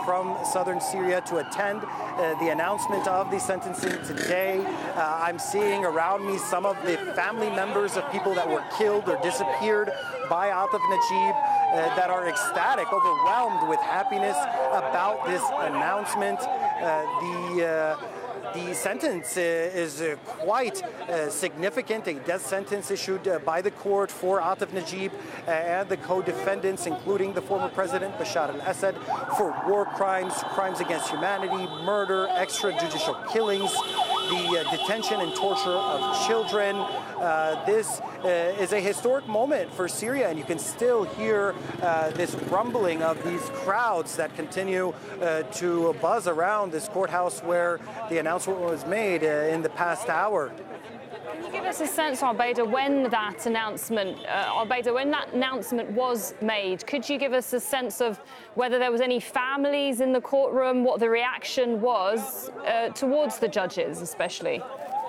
from southern Syria to attend the announcement of the sentencing today. I'm seeing around me some of the family members of people that were killed or disappeared by Atif Najib that are ecstatic, overwhelmed with happiness about this announcement. The sentence is quite significant, a death sentence issued by the court for Atif Najib and the co-defendants, including the former president Bashar al-Assad, for war crimes, crimes against humanity, murder, extrajudicial killings, the detention and torture of children. This is a historic moment for Syria, and you can still hear this rumbling of these crowds that continue to buzz around this courthouse where the announcement was made in the past hour. Can you give us a sense, Arbeida, when that announcement was made? Could you give us a sense of whether there was any families in the courtroom, what the reaction was towards the judges, especially?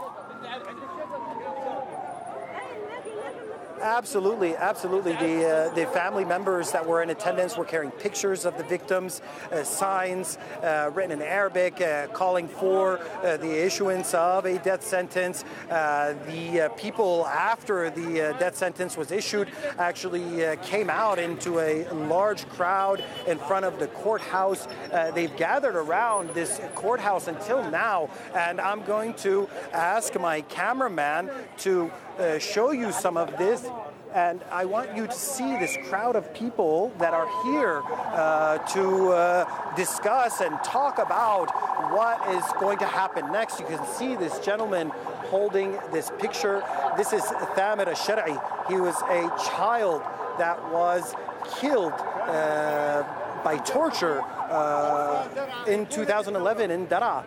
Absolutely, absolutely. The family members that were in attendance were carrying pictures of the victims, signs written in Arabic calling for the issuance of a death sentence. The people after the death sentence was issued actually came out into a large crowd in front of the courthouse. They've gathered around this courthouse until now, and I'm going to ask my cameraman to show you some of this. And I want you to see this crowd of people that are here to discuss and talk about what is going to happen next. You can see this gentleman holding this picture. This is Thamir al-Shar'i. He was a child that was killed by torture in 2011 in Daraa.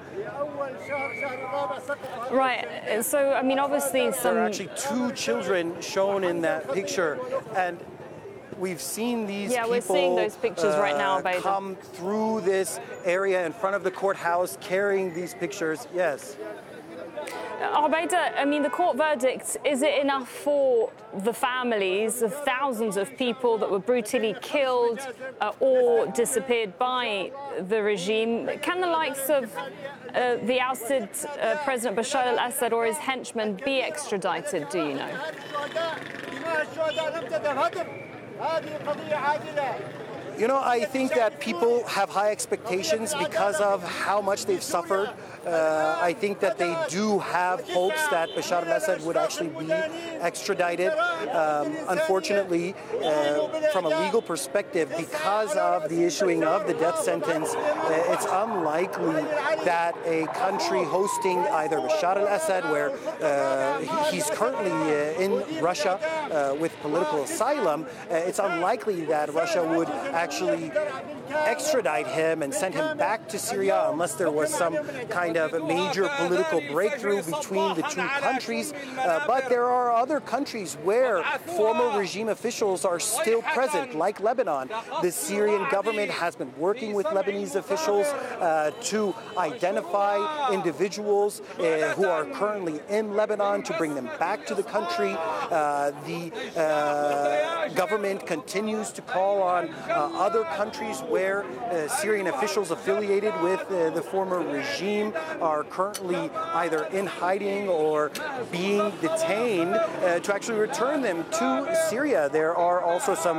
Right. So, I mean, obviously There are actually two children shown in that picture, and we've seen these people we're seeing those pictures right now, come through this area in front of the courthouse carrying these pictures. Yes. Arbeida, I mean, the court verdict, is it enough for the families of thousands of people that were brutally killed or disappeared by the regime? Can the likes of the ousted President Bashar al-Assad or his henchmen be extradited, do you know? You know, I think that people have high expectations because of how much they've suffered. I think that they do have hopes that Bashar al-Assad would actually be extradited. Unfortunately, from a legal perspective, because of the issuing of the death sentence, it's unlikely that a country hosting either Bashar al-Assad, where he's currently in Russia with political asylum, it's unlikely that Russia would actually extradite him and send him back to Syria unless there was some kind of a major political breakthrough between the two countries. But there are other countries where former regime officials are still present, like Lebanon. The Syrian government has been working with Lebanese officials to identify individuals who are currently in Lebanon to bring them back to the country. The government continues to call on other countries where Syrian officials affiliated with the former regime are currently either in hiding or being detained to actually return them to Syria. There are also some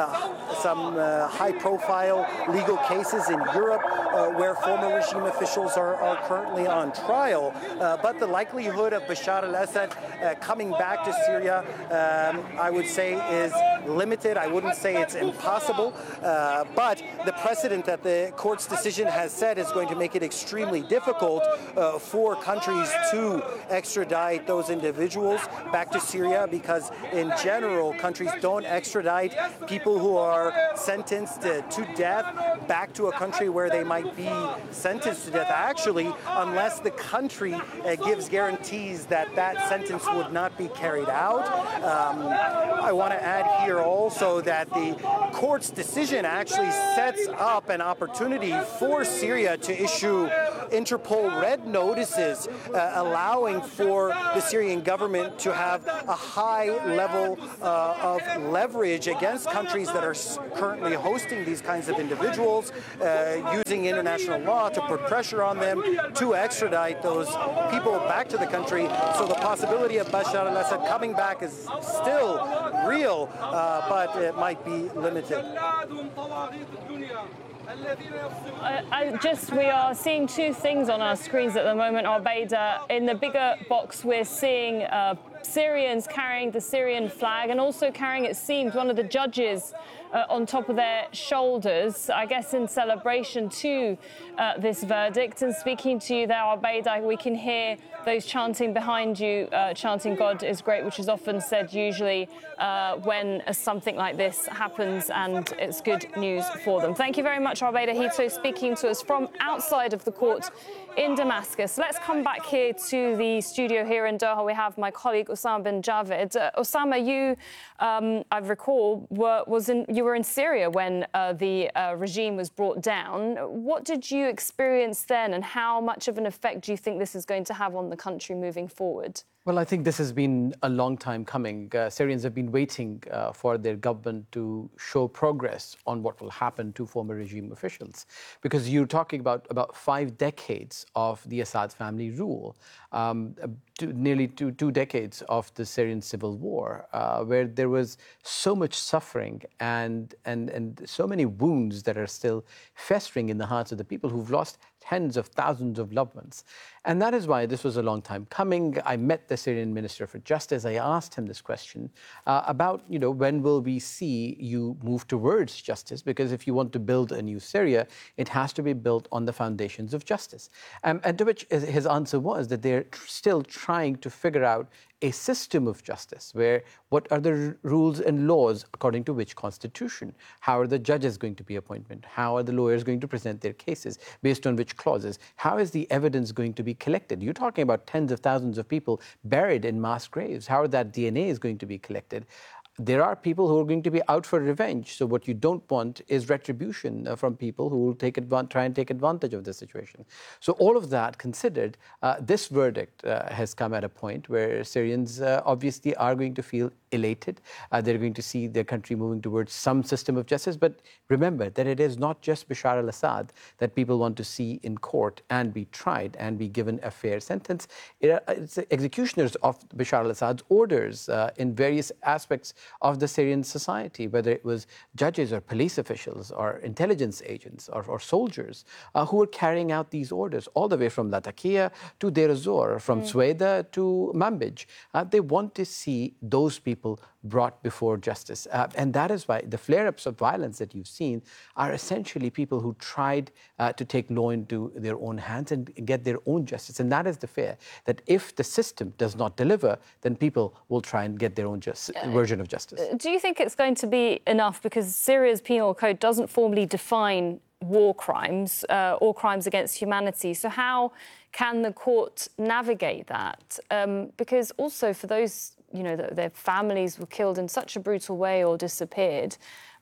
high-profile legal cases in Europe where former regime officials are currently on trial. But the likelihood of Bashar al-Assad coming back to Syria, I would say, is limited. I wouldn't say it's impossible, but the precedent that the court's decision has set is going to make it extremely difficult for countries to extradite those individuals back to Syria, because in general, countries don't extradite people who are sentenced to death back to a country where they might be sentenced to death, actually, unless the country gives guarantees that that sentence would not be carried out. I want to add here here also that the court's decision actually sets up an opportunity for Syria to issue Interpol red notices, allowing for the Syrian government to have a high level of leverage against countries that are currently hosting these kinds of individuals, using international law to put pressure on them to extradite those people back to the country. So the possibility of Bashar al-Assad coming back is still real, but it might be limited. We are seeing two things on our screens at the moment, Arbeida. In the bigger box, we're seeing Syrians carrying the Syrian flag and also carrying, it seems, one of the judges on top of their shoulders, I guess in celebration to this verdict. And speaking to you there, Arbeida, we can hear those chanting behind you, chanting God is great, which is often said usually when something like this happens, and it's good news for them. Thank you very much, Arbeida Hito, speaking to us from outside of the court in Damascus. Let's come back here to the studio here in Doha. We have my colleague Osama bin Javed. Osama, you, I recall, you were in Syria when the regime was brought down. What did you experience then, and how much of an effect do you think this is going to have on the country moving forward? Well, I think this has been a long time coming. Syrians have been waiting for their government to show progress on what will happen to former regime officials. Because you're talking about 5 decades of the Assad family rule, nearly two decades of the Syrian civil war, where there was so much suffering and so many wounds that are still festering in the hearts of the people who've lost tens of thousands of loved ones. And that is why this was a long time coming. I met the Syrian Minister for Justice. I asked him this question about, when will we see you move towards justice? Because if you want to build a new Syria, it has to be built on the foundations of justice. And to which his answer was that they're still trying to figure out a system of justice where what are the rules and laws according to which constitution? How are the judges going to be appointed? How are the lawyers going to present their cases? Based on which clauses? How is the evidence going to be collected? You're talking about tens of thousands of people buried in mass graves. How that DNA is going to be collected? There are people who are going to be out for revenge. So what you don't want is retribution from people who will try and take advantage of the situation. So all of that considered, this verdict has come at a point where Syrians obviously are going to feel elated. They're going to see their country moving towards some system of justice. But remember that it is not just Bashar al-Assad that people want to see in court and be tried and be given a fair sentence. It's the executioners of Bashar al-Assad's orders in various aspects of the Syrian society, whether it was judges or police officials or intelligence agents or soldiers who were carrying out these orders all the way from Latakia to Deir ez-Zor, from Sueda to Manbij. They want to see those people brought before justice. And that is why the flare-ups of violence that you've seen are essentially people who tried to take law into their own hands and get their own justice. And that is the fear, that if the system does not deliver, then people will try and get their own version of justice. Do you think it's going to be enough? Because Syria's penal code doesn't formally define war crimes or crimes against humanity. So how can the court navigate that? Because also for those, their families were killed in such a brutal way or disappeared,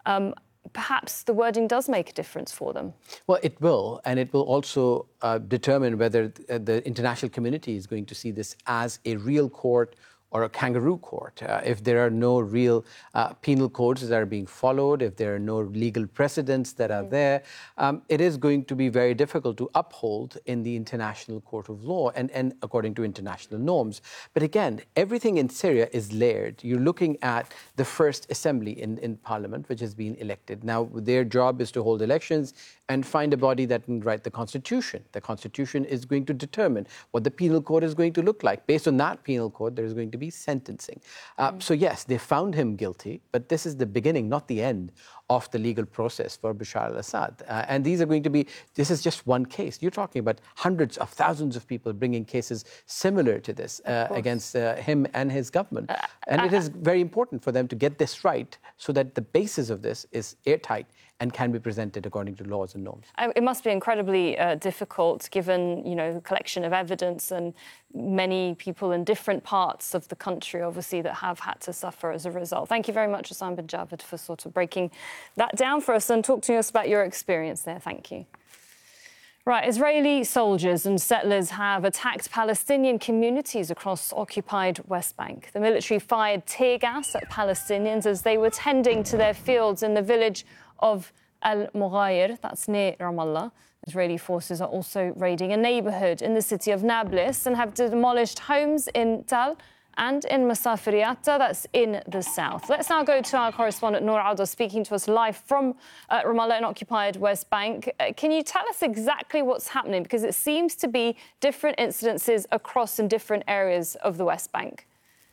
perhaps the wording does make a difference for them. Well, it will, and it will also determine whether the international community is going to see this as a real court or a kangaroo court. If there are no real penal codes that are being followed, if there are no legal precedents that are there, it is going to be very difficult to uphold in the international court of law and according to international norms. But again, everything in Syria is layered. You're looking at the first assembly in parliament, which has been elected. Now, their job is to hold elections and find a body that can write the constitution. The constitution is going to determine what the penal code is going to look like. Based on that penal code, there is going to be sentencing. So yes, they found him guilty, but this is the beginning, not the end of the legal process for Bashar al-Assad. And this is just one case. You're talking about hundreds of thousands of people bringing cases similar to this against him and his government. And it is very important for them to get this right so that the basis of this is airtight and can be presented according to laws and norms. It must be incredibly difficult, given, you know, the collection of evidence and many people in different parts of the country, obviously, that have had to suffer as a result. Thank you very much, Hussam bin Javed, for sort of breaking that down for us and talking to us about your experience there. Thank you. Right, Israeli soldiers and settlers have attacked Palestinian communities across occupied West Bank. The military fired tear gas at Palestinians as they were tending to their fields in the village of Al-Mughayr, that's near Ramallah. Israeli forces are also raiding a neighbourhood in the city of Nablus and have demolished homes in Tal and in Masafiriata, that's in the south. Let's now go to our correspondent Noor Auda, speaking to us live from Ramallah in occupied West Bank. Can you tell us exactly what's happening? Because it seems to be different incidences across in different areas of the West Bank.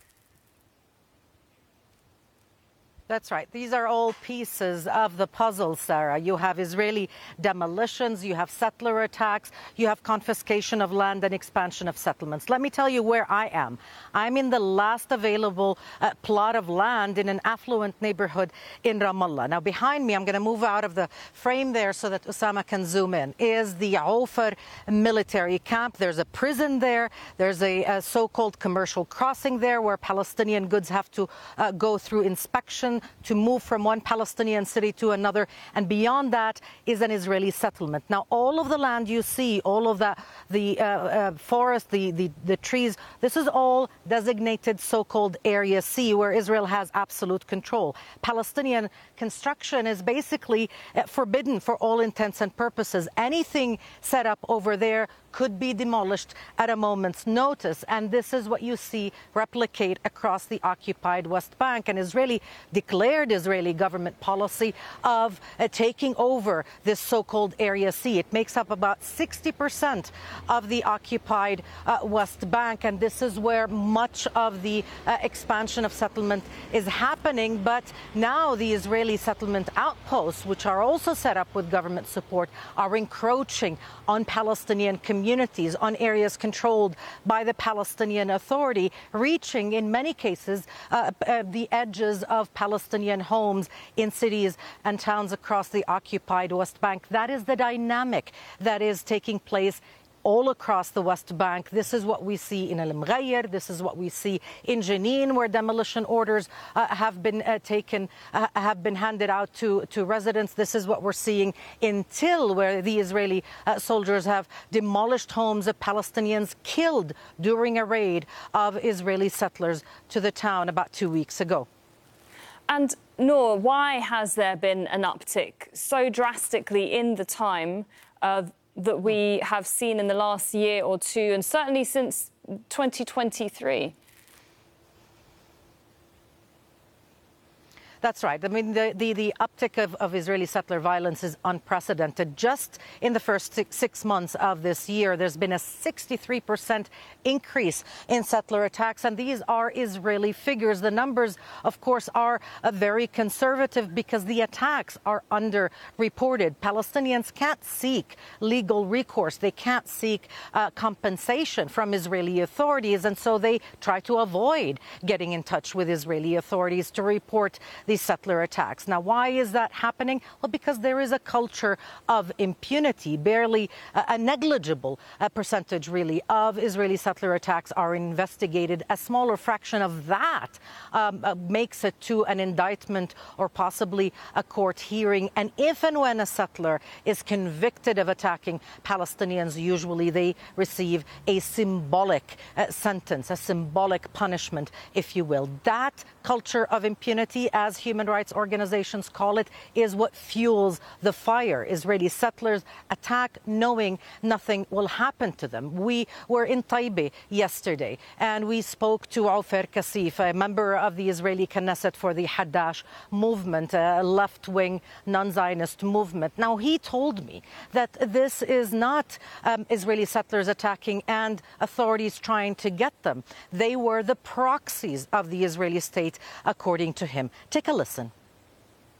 That's right. These are all pieces of the puzzle, Sarah. You have Israeli demolitions, you have settler attacks, you have confiscation of land and expansion of settlements. Let me tell you where I am. I'm in the last available plot of land in an affluent neighborhood in Ramallah. Now, behind me, I'm going to move out of the frame there so that Osama can zoom in, is the Ofar military camp. There's a prison there. There's a so-called commercial crossing there where Palestinian goods have to go through inspection to move from one Palestinian city to another, and beyond that is an Israeli settlement. Now, all of the land you see, all of the forest, the trees, this is all designated so-called Area C, where Israel has absolute control. Palestinian construction is basically forbidden for all intents and purposes. Anything set up over there could be demolished at a moment's notice. And this is what you see replicate across the occupied West Bank. An declared Israeli government policy of taking over this so-called Area C. It makes up about 60% of the occupied West Bank. And this is where much of the expansion of settlement is happening. But now the Israeli settlement outposts, which are also set up with government support, are encroaching on Palestinian communities, on areas controlled by the Palestinian Authority, reaching in many cases the edges of Palestinian homes in cities and towns across the occupied West Bank. That is the dynamic that is taking place all across the West Bank. This is what we see in Al-Mughayr. This is what we see in Jenin, where demolition orders have been handed out to residents. This is what we're seeing in Til, where the Israeli soldiers have demolished homes of Palestinians killed during a raid of Israeli settlers to the town about 2 weeks ago. And Noor, why has there been an uptick so drastically in the time that we have seen in the last year or two, and certainly since 2023? That's right. I mean, the uptick of Israeli settler violence is unprecedented. Just in the first six months of this year, there's been a 63% increase in settler attacks. And these are Israeli figures. The numbers, of course, are very conservative because the attacks are underreported. Palestinians can't seek legal recourse. They can't seek compensation from Israeli authorities. And so they try to avoid getting in touch with Israeli authorities to report these settler attacks. Now, why is that happening? Well, because there is a culture of impunity. Barely a negligible percentage, really, of Israeli settler attacks are investigated. A smaller fraction of that makes it to an indictment or possibly a court hearing. And if and when a settler is convicted of attacking Palestinians, usually they receive a symbolic sentence, a symbolic punishment, if you will. That culture of impunity, as human rights organizations call it, is what fuels the fire. Israeli settlers attack knowing nothing will happen to them. We were in Taibeh yesterday and we spoke to Ofer Kasif, a member of the Israeli Knesset for the Hadash movement, a left-wing non-Zionist movement. Now, he told me that this is not Israeli settlers attacking and authorities trying to get them. They were the proxies of the Israeli state, according to him. Take a listen.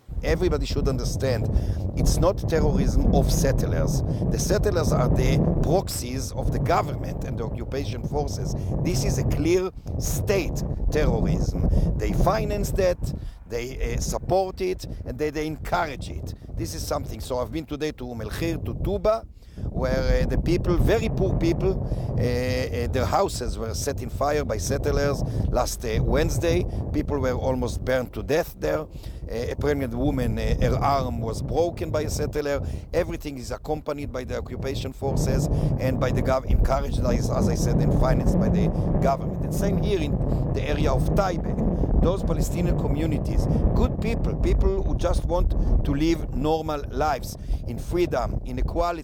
everybody should understand, it's not terrorism of settlers. The settlers are the proxies of the government and the occupation forces. This is a clear state terrorism. They finance that, they support it, and they encourage it. This is something. So I've been today to El Khir, to Tuba, where the people, very poor people, their houses were set in fire by settlers last Wednesday. People were almost burned to death there. A pregnant woman, her arm was broken by a settler. Everything is accompanied by the occupation forces and by the encouraged, as I said, and financed by the government. And same here in the area of Taibe. Those Palestinian communities, good people, people who just want to live normal lives in freedom, in equality.